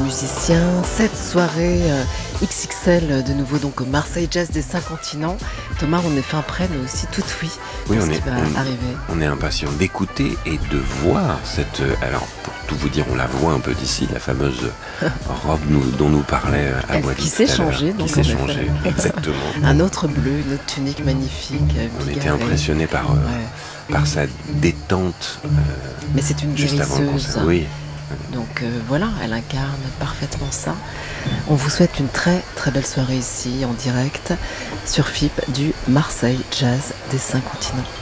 musiciens. Cette soirée XXL de nouveau donc au Marseille Jazz des 5 continents. Thomas, on est fin prêt, mais aussi tout oui. Oui, Ce qui va arriver. On est impatient d'écouter et de voir cette... Alors, pour tout vous dire, on la voit un peu d'ici, la fameuse robe dont nous parlait Awadi. Qui s'est changée. Qui s'est changée, exactement. Un autre bleu, une autre tunique magnifique. On était impressionnés par sa détente. Mais c'est une juste avant le concert. Oui. Donc voilà, elle incarne parfaitement ça. On vous souhaite une très très belle soirée ici en direct sur FIP du Marseille Jazz des 5 continents.